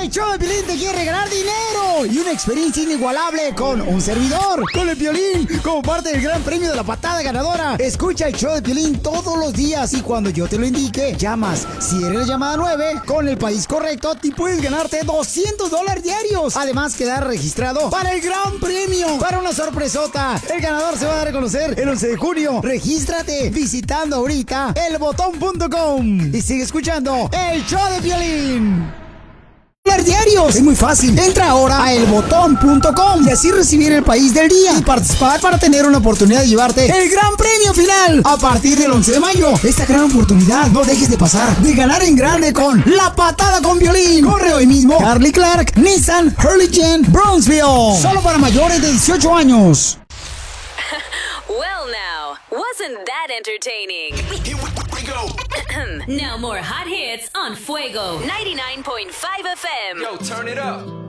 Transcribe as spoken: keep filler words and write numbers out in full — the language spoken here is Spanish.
El show de Piolín te quiere regalar dinero y una experiencia inigualable con un servidor, con el Piolín, como parte del gran premio de la patada ganadora. Escucha el show de Piolín todos los días y cuando yo te lo indique, llamas. Si eres la llamada nueve, con el país correcto, te puedes ganarte doscientos dólares diarios. Además, quedar registrado para el gran premio, para una sorpresota. El ganador se va a dar a conocer el once de junio. Regístrate visitando ahorita el botón punto com y sigue escuchando el show de Piolín. Diarios. Es muy fácil. Entra ahora a el botón punto com y así recibir el país del día y participar para tener una oportunidad de llevarte el gran premio final a partir del once de mayo. Esta gran oportunidad no dejes de pasar, de ganar en grande con La Patada con Piolín. Corre hoy mismo. Carly Clark, Nissan, Hurricane, Brownsville. Solo para mayores de dieciocho años. Well now, wasn't that entertaining? Here we go. Now more hot hits on Fuego ninety-nine point five F M. Yo, turn it up.